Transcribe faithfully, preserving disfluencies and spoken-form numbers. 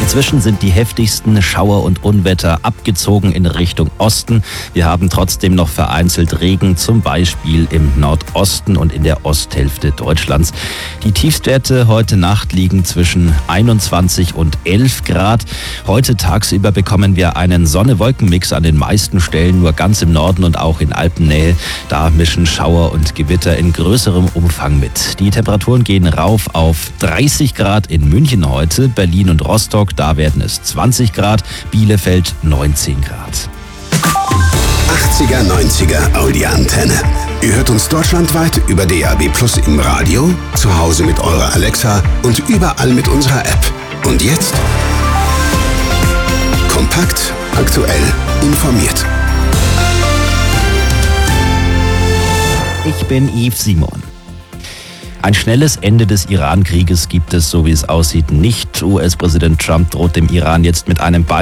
Inzwischen sind die heftigsten Schauer und Unwetter abgezogen in Richtung Osten. Wir haben trotzdem noch vereinzelt Regen, zum Beispiel im Nordosten und in der Osthälfte Deutschlands. Die Tiefstwerte heute Nacht liegen zwischen einundzwanzig und elf Grad. Heute tagsüber bekommen wir einen Sonne-Wolken-Mix an den meisten Stellen, nur ganz im Norden und auch in Alpennähe. Da mischen Schauer und Gewitter in größerem Umfang mit. Die Temperaturen gehen rauf auf dreißig Grad in München heute, Berlin und Rostock, da werden es zwanzig Grad, Bielefeld neunzehn Grad. achtziger, neunziger Audi-Antenne. Ihr hört uns deutschlandweit über D A B Plus im Radio, zu Hause mit eurer Alexa und überall mit unserer App. Und jetzt kompakt, aktuell, informiert. Ich bin Yves Simon. Ein schnelles Ende des Iran-Krieges gibt es, so wie es aussieht, nicht. U S-Präsident Trump droht dem Iran jetzt mit einem